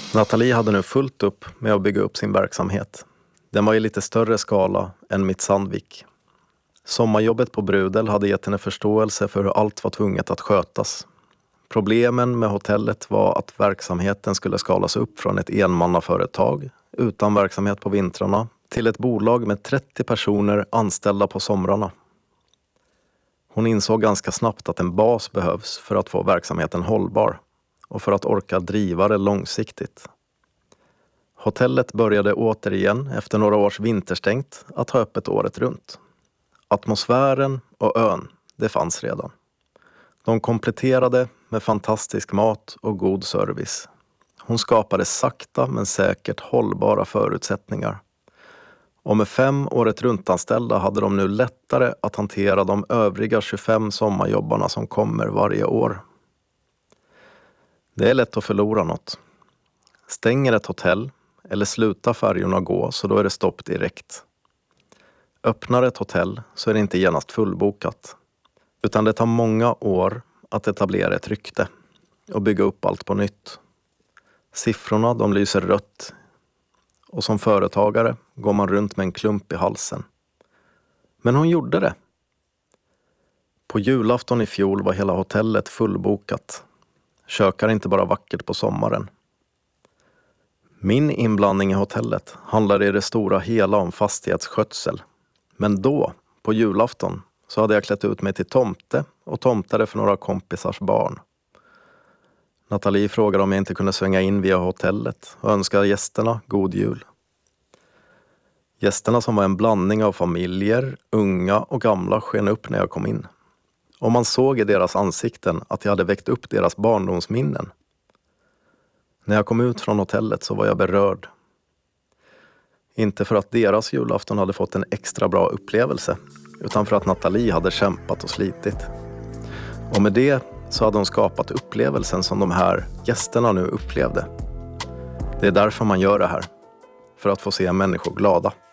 Nathalie hade nu fullt upp med att bygga upp sin verksamhet. Den var i lite större skala än mitt Sandvik. Sommarjobbet på Brudel hade gett henne förståelse för hur allt var tvunget att skötas. Problemen med hotellet var att verksamheten skulle skalas upp från ett enmannaföretag utan verksamhet på vintrarna till ett bolag med 30 personer anställda på somrarna. Hon insåg ganska snabbt att en bas behövs för att få verksamheten hållbar och för att orka driva det långsiktigt. Hotellet började återigen efter några års vinterstängt att ha öppet året runt. Atmosfären och ön, det fanns redan. De kompletterade med fantastisk mat och god service. Hon skapade sakta men säkert hållbara förutsättningar. Och med 5 året runt-anställda hade de nu lättare att hantera de övriga 25 sommarjobbarna som kommer varje år. Det är lätt att förlora något. Stänger ett hotell eller slutar färjorna gå så då är det stopp direkt. Öppnar ett hotell så är det inte genast fullbokat. Utan det tar många år att etablera ett rykte och bygga upp allt på nytt. Siffrorna de lyser rött och som företagare går man runt med en klump i halsen. Men hon gjorde det. På julafton i fjol var hela hotellet fullbokat. Kökar inte bara vackert på sommaren. Min inblandning i hotellet handlade i det stora hela om fastighetsskötsel. Men då, på julafton, så hade jag klätt ut mig till tomte och tomtade för några kompisars barn. Nathalie frågade om jag inte kunde svänga in via hotellet och önskade gästerna god jul. Gästerna som var en blandning av familjer, unga och gamla sken upp när jag kom in. Och man såg i deras ansikten att jag hade väckt upp deras barndomsminnen. När jag kom ut från hotellet så var jag berörd. Inte för att deras julafton hade fått en extra bra upplevelse, utan för att Nathalie hade kämpat och slitit. Och med det så hade hon skapat upplevelsen som de här gästerna nu upplevde. Det är därför man gör det här. För att få se människor glada.